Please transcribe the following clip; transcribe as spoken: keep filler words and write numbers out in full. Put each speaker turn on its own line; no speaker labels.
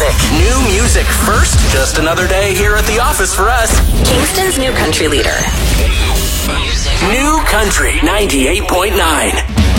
music.
New music first. Just another day here at the office for us.
Kingston's new country leader.
New Country ninety-eight point nine.